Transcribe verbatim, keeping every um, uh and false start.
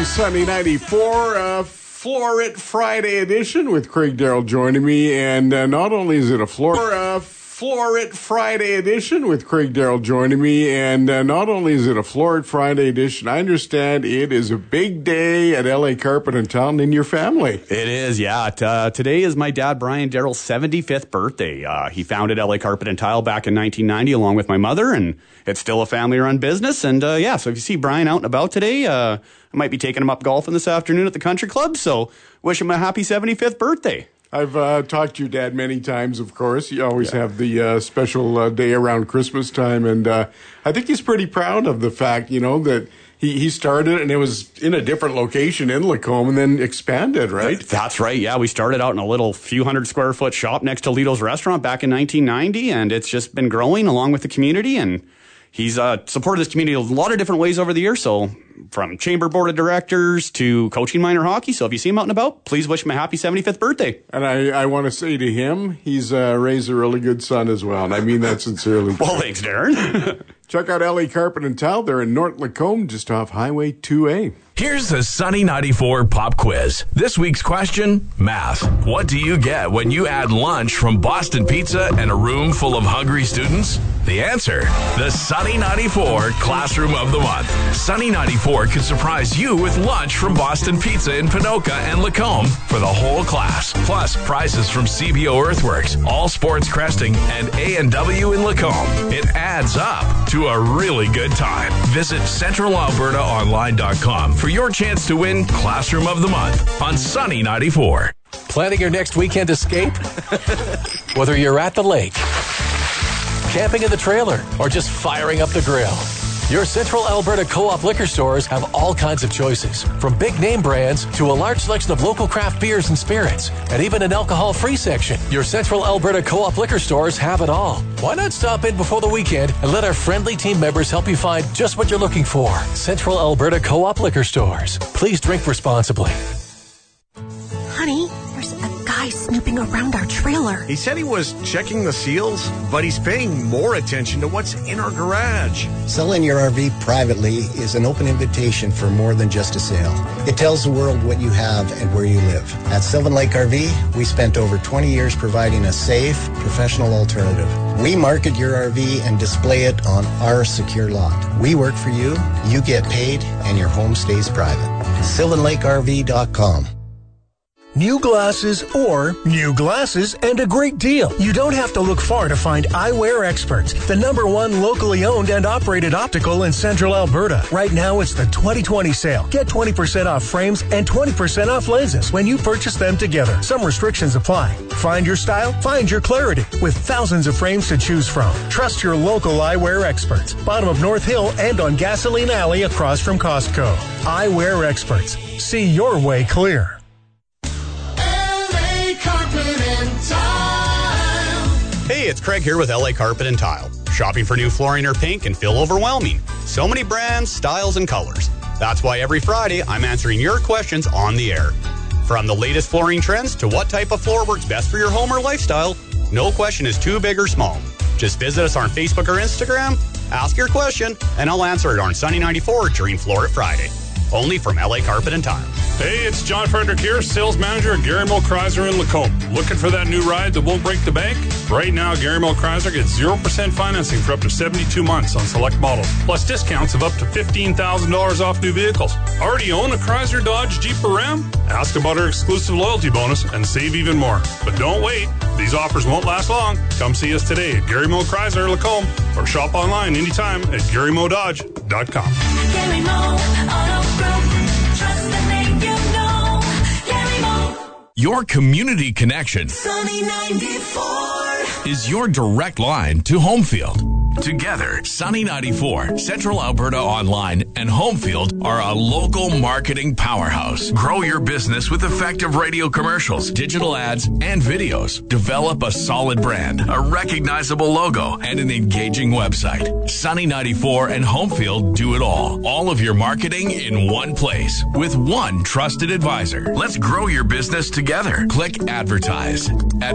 Sunny ninety-four, uh, Floor It Friday edition with Craig Darrell joining me. And uh, not only is it a floor, uh, Floor It Friday edition with Craig Darrell joining me. And uh, not only is it a Floor It Friday edition, I understand it is a big day at L A Carpet and Tile in your family. It is, yeah. T- uh, today is my dad, Brian Darrell's seventy-fifth birthday. Uh, he founded L A Carpet and Tile back in nineteen ninety along with my mother, and it's still a family-run business. And, uh, yeah, so if you see Brian out and about today, uh, I might be taking him up golfing this afternoon at the country club, so wish him a happy seventy-fifth birthday. I've uh, talked to your dad many times, of course. You always yeah. have the uh, special uh, day around Christmas time, and uh, I think he's pretty proud of the fact, you know, that he, he started and it was in a different location in Lacombe and then expanded, right? That's right, yeah. We started out in a little few hundred square foot shop next to Lido's restaurant back in nineteen ninety, and it's just been growing along with the community, and he's uh, supported this community a lot of different ways over the years, so from chamber board of directors to coaching minor hockey. So if you see him out and about, please wish him a happy seventy-fifth birthday. And I, I want to say to him, he's uh, raised a really good son as well, and I mean that sincerely. Well, thanks, Darren. Check out L A Carpet and Tile. They're in North Lacombe, just off Highway two A. Here's the Sunny ninety-four Pop Quiz. This week's question, math. What do you get when you add lunch from Boston Pizza and a room full of hungry students? The answer, the Sunny ninety-four Classroom of the Month. Sunny ninety-four could surprise you with lunch from Boston Pizza in Pinoca and Lacombe for the whole class. Plus, prizes from C B O Earthworks, All Sports Cresting, and A and W in Lacombe. It adds up to a really good time. Visit central alberta online dot com for your chance to win Classroom of the Month on Sunny ninety-four. Planning your next weekend escape? Whether you're at the lake, camping in the trailer, or just firing up the grill, your Central Alberta Co-op liquor stores have all kinds of choices, from big name brands to a large selection of local craft beers and spirits, and even an alcohol-free section. Your Central Alberta Co-op liquor stores have it all. Why not stop in before the weekend and let our friendly team members help you find just what you're looking for? Central Alberta Co-op liquor stores. Please drink responsibly. Honey, there's a guy snooping around our trailer. He said he was checking the seals, but he's paying more attention to what's in our garage. Selling your R V privately is an open invitation for more than just a sale. It tells the world what you have and where you live. At Sylvan Lake R V, we spent over twenty years providing a safe, professional alternative. We market your R V and display it on our secure lot. We work for you, you get paid, and your home stays private. sylvan lake r v dot com. New glasses or new glasses and a great deal. You don't have to look far to find Eyewear Experts, the number one locally owned and operated optical in Central Alberta. Right now, it's the twenty twenty sale. Get twenty percent off frames and twenty percent off lenses when you purchase them together. Some restrictions apply. Find your style, find your clarity with thousands of frames to choose from. Trust your local Eyewear Experts. Bottom of North Hill and on Gasoline Alley across from Costco. Eyewear Experts. See your way clear. Hey, it's Craig here with L A Carpet and Tile. Shopping for new flooring or paint can feel overwhelming. So many brands, styles, and colors. That's why every Friday I'm answering your questions on the air. From the latest flooring trends to what type of floor works best for your home or lifestyle, no question is too big or small. Just visit us on Facebook or Instagram, ask your question, and I'll answer it on Sunny ninety-four during Floor It Friday. Only from L A Carpet and Tile. Hey, it's John Frederick here, sales manager at Gary Mill Chrysler in Lacombe. Looking for that new ride that won't break the bank? Right now, Gary Mill Chrysler gets zero percent financing for up to seventy-two months on select models, plus discounts of up to fifteen thousand dollars off new vehicles. Already own a Chrysler, Dodge, Jeep, or Ram? Ask about our exclusive loyalty bonus and save even more. But don't wait. These offers won't last long. Come see us today at Gary Mill Chrysler, Lacombe, or shop online anytime at gary mo dodge dot com. Gary Mo Auto Group. Trust the name you know. Gary Mo. Your community connection Sunny ninety-four is your direct line to Homefield. Together, Sunny ninety-four, Central Alberta Online, and Homefield are a local marketing powerhouse. Grow your business with effective radio commercials, digital ads, and videos. Develop a solid brand, a recognizable logo, and an engaging website. Sunny ninety-four and Homefield do it all. All of your marketing in one place with one trusted advisor. Let's grow your business together. Click advertise at